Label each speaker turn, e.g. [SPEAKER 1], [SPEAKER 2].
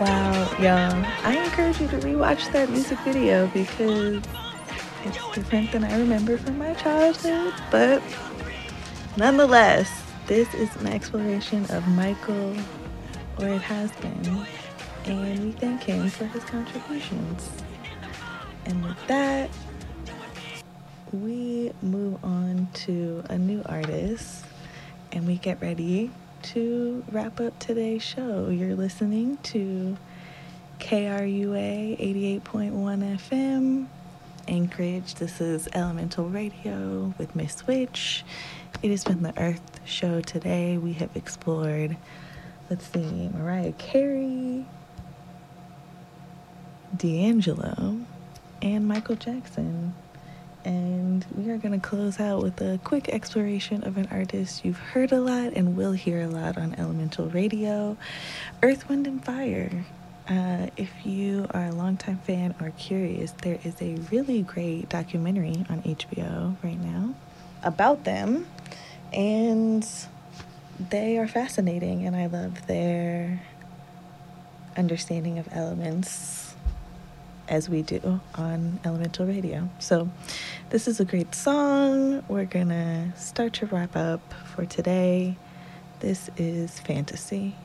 [SPEAKER 1] Wow, y'all, I encourage you to rewatch that music video because it's different than I remember from my childhood, but nonetheless, this is an exploration of Michael, or it has been, and we thank him for his contributions. And with that, we move on to a new artist and we get ready to wrap up today's show. You're listening to KRUA 88.1 FM, Anchorage. This is Elemental Radio with Miss Witch. It has been the Earth Show today. We have explored, Mariah Carey, D'Angelo, and Michael Jackson. And we are going to close out with a quick exploration of an artist you've heard a lot and will hear a lot on Elemental Radio, Earth, Wind, and Fire. If you are a longtime fan or curious, there is a really great documentary on HBO right now about them, and they are fascinating, and I love their understanding of elements as we do on Elemental Radio. So this is a great song. We're gonna start to wrap up for today. This is Fantasy.